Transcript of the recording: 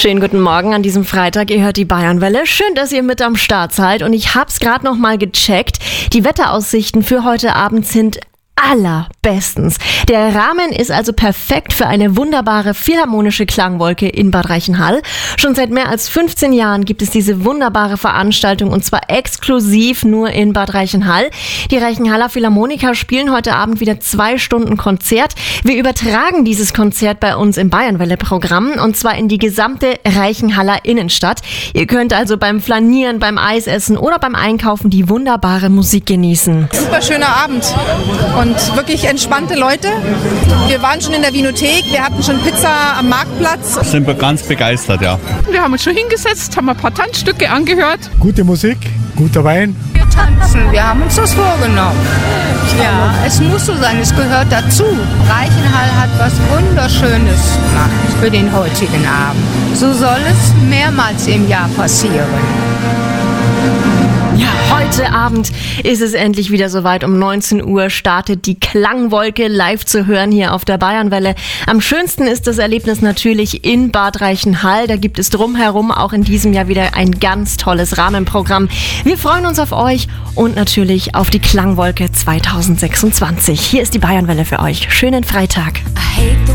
Schönen guten Morgen an diesem Freitag. Ihr hört die Bayernwelle. Schön, dass ihr mit am Start seid. Und ich hab's gerade noch mal gecheckt. Die Wetteraussichten für heute Abend sind allerbestens. Der Rahmen ist also perfekt für eine wunderbare philharmonische Klangwolke in Bad Reichenhall. Schon seit mehr als 15 Jahren gibt es diese wunderbare Veranstaltung und zwar exklusiv nur in Bad Reichenhall. Die Reichenhaller Philharmoniker spielen heute Abend wieder 2 Stunden Konzert. Wir übertragen dieses Konzert bei uns im Bayernwelle-Programm und zwar in die gesamte Reichenhaller Innenstadt. Ihr könnt also beim Flanieren, beim Eisessen oder beim Einkaufen die wunderbare Musik genießen. Super schöner Abend. Und wirklich entspannte Leute. Wir waren schon in der Winothek, wir hatten schon Pizza am Marktplatz. Sind wir ganz begeistert, ja. Wir haben uns schon hingesetzt, haben ein paar Tanzstücke angehört. Gute Musik, guter Wein. Wir tanzen, wir haben uns das vorgenommen. Ja, es muss so sein, es gehört dazu. Reichenhall hat was Wunderschönes gemacht für den heutigen Abend. So soll es mehrmals im Jahr passieren. Ja, heute Abend ist es endlich wieder soweit. Um 19 Uhr startet die Klangwolke live zu hören hier auf der Bayernwelle. Am schönsten ist das Erlebnis natürlich in Bad Reichenhall. Da gibt es drumherum auch in diesem Jahr wieder ein ganz tolles Rahmenprogramm. Wir freuen uns auf euch und natürlich auf die Klangwolke 2026. Hier ist die Bayernwelle für euch. Schönen Freitag. I hate the